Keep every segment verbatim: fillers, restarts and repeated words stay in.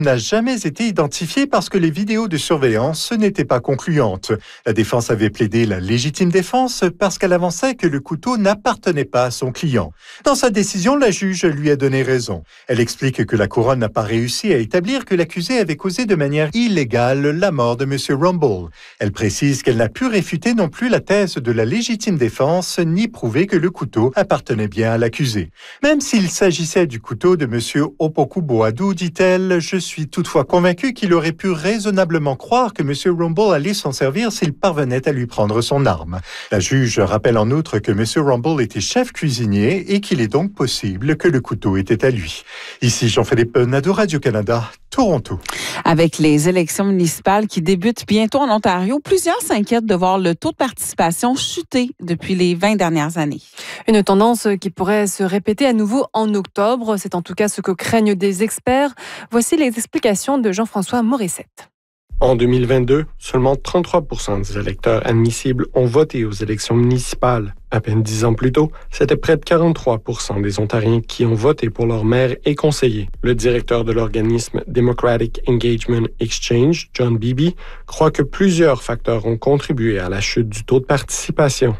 n'a jamais été identifié parce que les vidéos de surveillance n'étaient pas concluantes. La défense avait plaidé la légitime défense parce qu'elle avançait que le couteau n'appartenait pas à son client. Dans sa décision, la juge lui a donné raison. Elle explique que la couronne n'a pas réussi à établir que l'accusé avait causé de manière illégale la mort de M. Rumble. Elle précise qu'elle n'a pu réfuter non plus la thèse de la légitime défense ni prouver que le couteau appartenait bien à l'accusé. Même s'il s'agissait du couteau de M. Opoku-Boadou, dit-elle, je suis Je suis toutefois convaincu qu'il aurait pu raisonnablement croire que M. Rumble allait s'en servir s'il parvenait à lui prendre son arme. La juge rappelle en outre que M. Rumble était chef cuisinier et qu'il est donc possible que le couteau était à lui. Ici Jean-Philippe Nadeau, Radio-Canada, Toronto. Avec les élections municipales qui débutent bientôt en Ontario, plusieurs s'inquiètent de voir le taux de participation chuter depuis les vingt dernières années. Une tendance qui pourrait se répéter à nouveau en octobre. C'est en tout cas ce que craignent des experts. Voici les explications de Jean-François Morissette. En deux mille vingt-deux, seulement trente-trois pour cent des électeurs admissibles ont voté aux élections municipales. À peine dix ans plus tôt, c'était près de quarante-trois pour cent des Ontariens qui ont voté pour leur maire et conseiller. Le directeur de l'organisme Democratic Engagement Exchange, John Beebe, croit que plusieurs facteurs ont contribué à la chute du taux de participation.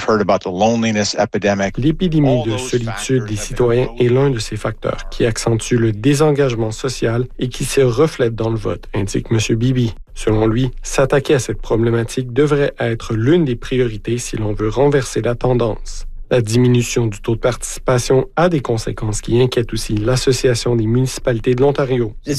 L'épidémie de solitude des citoyens est l'un de ces facteurs qui accentue le désengagement social et qui se reflète dans le vote, indique M. Beebe. Selon lui, s'attaquer à cette problématique devrait être l'une des priorités si l'on veut renverser la tendance. La diminution du taux de participation a des conséquences qui inquiètent aussi l'Association des municipalités de l'Ontario. Ce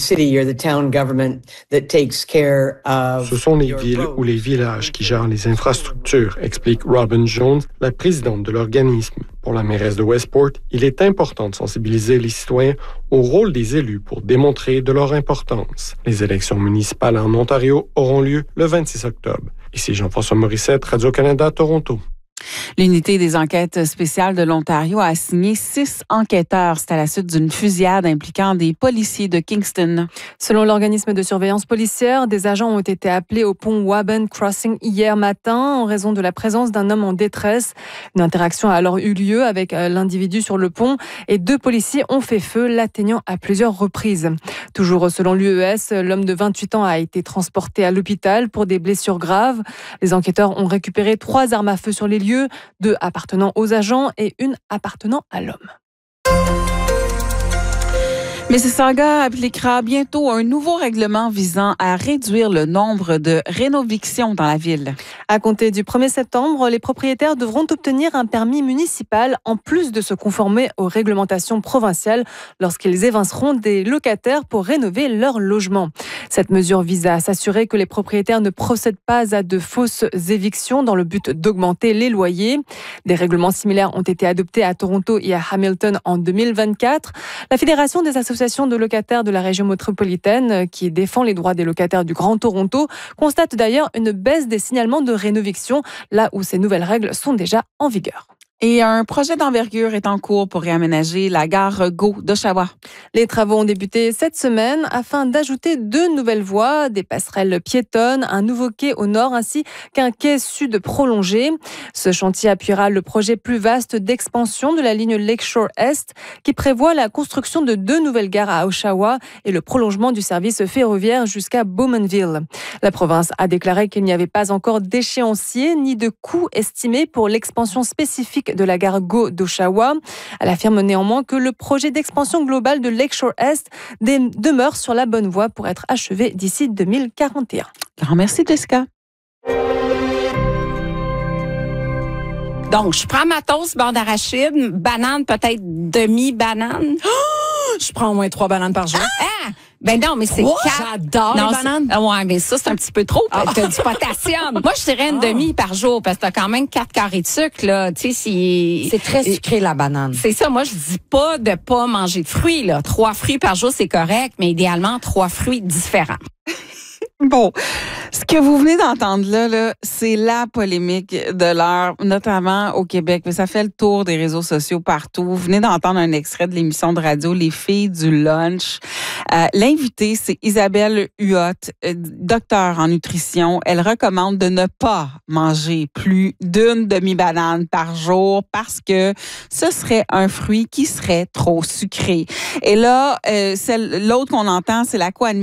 sont les villes ou les villages qui gèrent les infrastructures, explique Robin Jones, la présidente de l'organisme. Pour la mairesse de Westport, il est important de sensibiliser les citoyens au rôle des élus pour démontrer de leur importance. Les élections municipales en Ontario auront lieu le vingt-six octobre. Ici Jean-François Morissette, Radio-Canada, Toronto. L'unité des enquêtes spéciales de l'Ontario a assigné six enquêteurs. C'est à la suite d'une fusillade impliquant des policiers de Kingston. Selon l'organisme de surveillance policière, des agents ont été appelés au pont Waban Crossing hier matin en raison de la présence d'un homme en détresse. Une interaction a alors eu lieu avec l'individu sur le pont et deux policiers ont fait feu, l'atteignant à plusieurs reprises. Toujours selon l'U E S, l'homme de vingt-huit ans a été transporté à l'hôpital pour des blessures graves. Les enquêteurs ont récupéré trois armes à feu sur les lieux, deux appartenant aux agents et une appartenant à l'homme. Mississauga appliquera bientôt un nouveau règlement visant à réduire le nombre de rénovictions dans la ville. À compter du premier septembre, les propriétaires devront obtenir un permis municipal en plus de se conformer aux réglementations provinciales lorsqu'ils évinceront des locataires pour rénover leur logement. Cette mesure vise à s'assurer que les propriétaires ne procèdent pas à de fausses évictions dans le but d'augmenter les loyers. Des règlements similaires ont été adoptés à Toronto et à Hamilton en deux mille vingt-quatre. La Fédération des associations de locataires de la région métropolitaine, qui défend les droits des locataires du Grand Toronto, constate d'ailleurs une baisse des signalements de rénoviction, là où ces nouvelles règles sont déjà en vigueur. Et un projet d'envergure est en cours pour réaménager la gare Go d'Oshawa. Les travaux ont débuté cette semaine afin d'ajouter deux nouvelles voies, des passerelles piétonnes, un nouveau quai au nord ainsi qu'un quai sud prolongé. Ce chantier appuiera le projet plus vaste d'expansion de la ligne Lakeshore Est qui prévoit la construction de deux nouvelles gares à Oshawa et le prolongement du service ferroviaire jusqu'à Bowmanville. La province a déclaré qu'il n'y avait pas encore d'échéancier ni de coût estimé pour l'expansion spécifique de la gare Go d'Oshawa. Elle affirme néanmoins que le projet d'expansion globale de Lakeshore Est demeure sur la bonne voie pour être achevé d'ici deux mille quarante et un. Grand merci, Jessica. Donc, je prends ma toast, beurre d'arachide, banane, peut-être demi-banane. Oh, je prends au moins trois bananes par jour. Ah! Ben non, mais c'est oh, quatre. J'adore non, les bananes. Ah ouais, mais ça, c'est un petit peu trop. Ah. T'as du potassium. Moi, je dirais une ah. demi par jour parce que t'as quand même quatre carrés de sucre, là. Tu sais, si... C'est très sucré, la banane. C'est ça. Moi, je dis pas de pas manger de fruits, là. Trois fruits par jour, c'est correct, mais idéalement, trois fruits différents. Bon. Ce que vous venez d'entendre là, là c'est la polémique de l'heure, notamment au Québec. Mais ça fait le tour des réseaux sociaux partout. Vous venez d'entendre un extrait de l'émission de radio Les filles du lunch. Euh, L'invitée, c'est Isabelle Huot, euh, docteure en nutrition. Elle recommande de ne pas manger plus d'une demi-banane par jour parce que ce serait un fruit qui serait trop sucré. Et là, euh, celle, l'autre qu'on entend, c'est la co